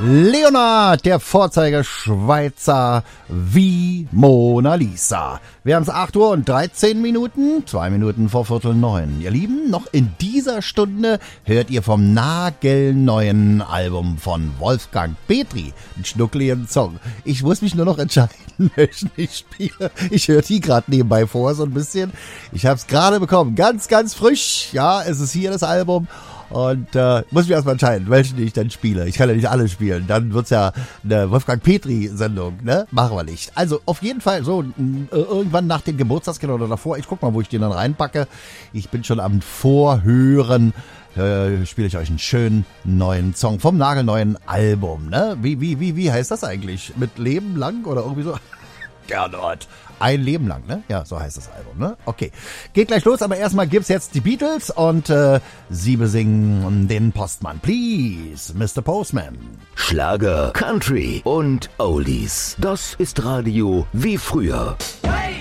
Leonard, der Vorzeigeschweizer wie Mona Lisa. Wir haben es 8 Uhr und 13 Minuten, 2 Minuten vor 8:45. Ihr Lieben, noch in dieser Stunde hört ihr vom nagelneuen Album von Wolfgang Petri einen schnuckligen Song. Ich muss mich nur noch entscheiden, welchen ich spiele. Ich höre die gerade nebenbei vor, so ein bisschen. Ich habe es gerade bekommen, ganz, ganz frisch. Ja, es ist hier das Album. Und muss mich erstmal entscheiden, welchen ich dann spiele. Ich kann ja nicht alle spielen. Dann wird's ja eine Wolfgang Petri-Sendung, ne? Machen wir nicht. Also auf jeden Fall so irgendwann nach dem Geburtstagskind oder davor. Ich guck mal, wo ich den dann reinpacke. Ich bin schon am Vorhören. Spiele ich euch einen schönen neuen Song vom nagelneuen Album, ne? Wie heißt das eigentlich? Mit Leben lang oder irgendwie so? Gernot. Ein Leben lang, ne? Ja, so heißt das Album, ne? Okay. Geht gleich los, aber erstmal gibt's jetzt die Beatles und sie besingen den Postmann. Please, Mr. Postman. Schlager, Country und Oldies. Das ist Radio wie früher. Hey!